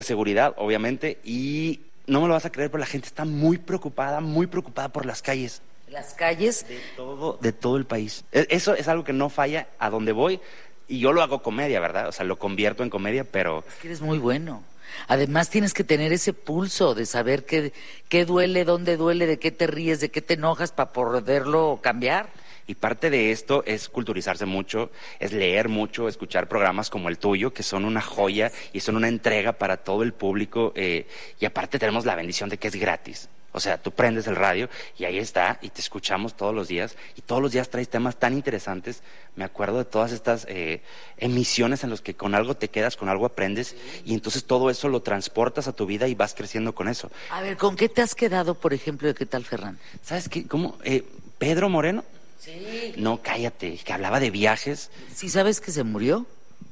seguridad, obviamente, y no me lo vas a creer, pero la gente está muy preocupada por las calles. Las calles De todo el país. Eso es algo que no falla a donde voy, y yo lo hago comedia, ¿verdad? O sea, lo convierto en comedia, pero... Es que eres muy bueno. Además tienes que tener ese pulso de saber qué duele, dónde duele, de qué te ríes, de qué te enojas para poderlo cambiar. Y parte de esto es culturizarse mucho, es leer mucho, escuchar programas como el tuyo, que son una joya y son una entrega para todo el público. Y aparte tenemos la bendición de que es gratis. O sea, tú prendes el radio y ahí está, y te escuchamos todos los días. Y todos los días traes temas tan interesantes. Me acuerdo de todas estas emisiones en las que con algo te quedas, con algo aprendes. Y entonces todo eso lo transportas a tu vida y vas creciendo con eso. A ver, ¿con qué te has quedado, por ejemplo, de qué tal Ferran? ¿Sabes qué? ¿Cómo? ¿Pedro Moreno? Sí. No, cállate, que hablaba de viajes. ¿Sí sabes que se murió?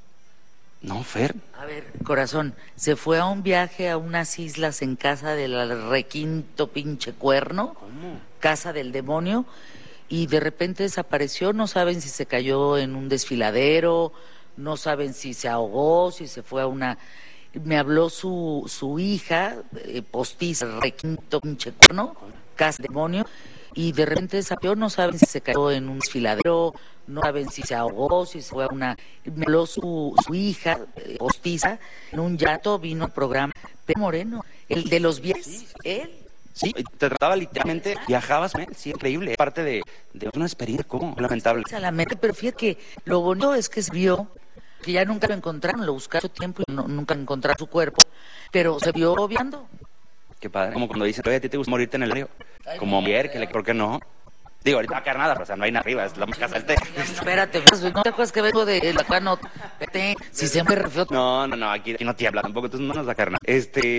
No, Fer. A ver, corazón, se fue a un viaje a unas islas en casa del requinto pinche cuerno. ¿Cómo? Casa del demonio, y de repente desapareció. No saben si se cayó en un desfiladero, no saben si se ahogó, si se fue a una... Me habló su hija, postiza, requinto pinche cuerno, casa del demonio, y de repente desapareció. No saben si se cayó en un desfiladero, no saben si se ahogó, si se fue a una... Me habló su hija, postiza, en un llanto vino al programa Pedro Moreno, el de los viajes, Sí. él. Sí, te trataba literalmente, viajabas con él, sí, increíble. Parte de una experiencia, ¿cómo? Lamentable. A la mente, pero fíjate que lo bonito es que se vio, que ya nunca lo encontraron, lo buscaron mucho tiempo y nunca encontraron su cuerpo, pero se vio viendo. Qué padre. Como cuando dicen, oye, ¿a ti te gusta morirte en el río? Como mujer, ¿por qué no? Digo, ahorita no va a quedar nada, o sea, no hay nada arriba, es la más casa del té. Espérate, ¿no te acuerdas que vengo de la cano? Vete, si se me refió. No, aquí no te habla tampoco, entonces no nos va a caer nada.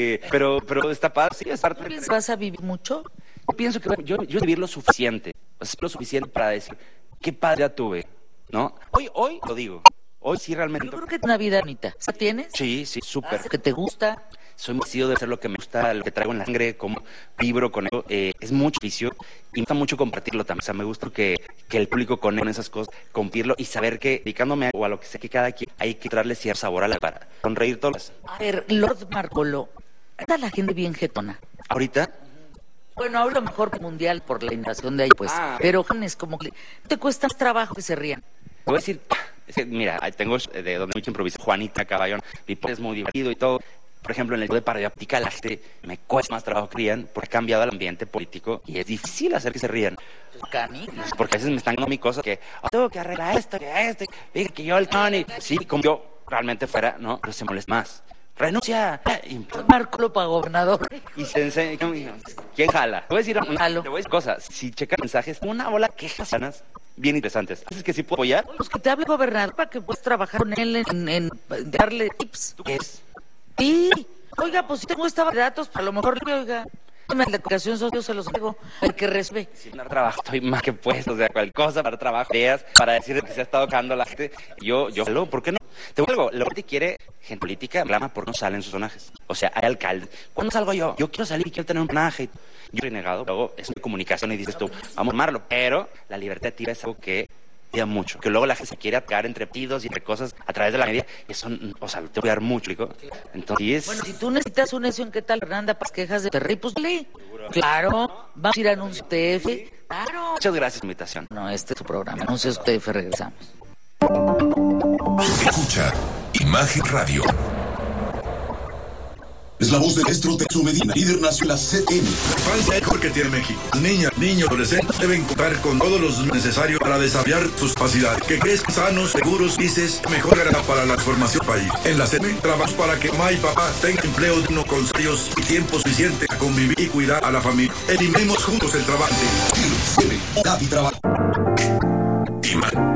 Pero está padre, sí, es parte. ¿Vas a vivir mucho? Yo pienso que yo vivir lo suficiente, o sea, lo suficiente para decir, qué padre ya tuve, ¿no? Hoy lo digo, hoy sí realmente. Yo creo que una vida bonita. ¿La tienes? Sí, súper. ¿Que te gusta? Soy muy decidido de hacer lo que me gusta, lo que traigo en la sangre, como vibro con eso. Es mucho vicio y me gusta mucho compartirlo también. O sea, me gusta que el público conecte con esas cosas, compartirlo y saber que dedicándome a lo que sé que cada quien hay que darle cierto sabor a la para sonreír todos. A ver, Lord Marcolo, está la gente bien jetona. ¿Ahorita? Bueno, ahora mejor mundial por la invasión de ahí, pues. Pero es como que te cuesta más trabajo que se rían. Te voy a decir, es que, mira, tengo de donde mucho improviso, Juanita Caballón, mi es muy divertido y todo. Por ejemplo, en el show de Parodia Ptica, la gente me cuesta más trabajo que rían porque ha cambiado el ambiente político y es difícil hacer que se rían. Porque a veces me están dando mi cosa que tengo que arreglar esto, que yo el Tony. Sí, como yo realmente fuera, no, pero se molesta más. ¡Renuncia! Marcolo para gobernador. Y se enseña, ¿quién jala? Te voy a decir cosas. Si checas mensajes, una bola de quejas sanas bien interesantes. ¿Sabes que sí puedo apoyar? Pues que te hable gobernador para que puedas trabajar con él en darle tips. ¿Tú qué es? Sí. Oiga, pues si tengo esta base de datos, a lo mejor, oiga, la educación social se los digo, el que recibe. Si no trabajo, estoy más que puesto, o sea, cualquier cosa para trabajo, ideas, para decir que se ha estado cagando la gente. Yo, ¿por qué no? Te digo algo, lo que quiere gente política reclama por no salen sus personajes. O sea, hay alcaldes. ¿Cuándo salgo yo? Yo quiero salir y quiero tener un personaje. Yo soy negado, luego es una comunicación y dices tú, vamos a amarlo. Pero la libertad activa es algo que mucho, que luego la gente se quiere atacar entre partidos y entre cosas a través de la media, y eso, o sea, te voy a dar mucho, ¿no? Entonces, bueno, si tú necesitas una edición, ¿qué tal, Fernanda? Para quejas de Terry, pues lee. Claro, vamos a ir a Anuncio TF. Claro. Muchas gracias por la invitación. No, este es su programa, Anuncios TF, regresamos. Escucha Imagen Radio. Es la voz del maestro Teso Medina, líder nacional CN. La infancia es mejor que tiene México. Niñas, niños, adolescentes deben contar con todos los necesarios para desarrollar sus capacidades. Que crezcan sanos, seguros, felices, mejor garantía para la formación del país. En la CN trabajamos para que mamá y papá tengan empleo digno con salarios y tiempo suficiente a convivir y cuidar a la familia. Eliminemos juntos el trabajo. CN, David Trabajo. Imagen.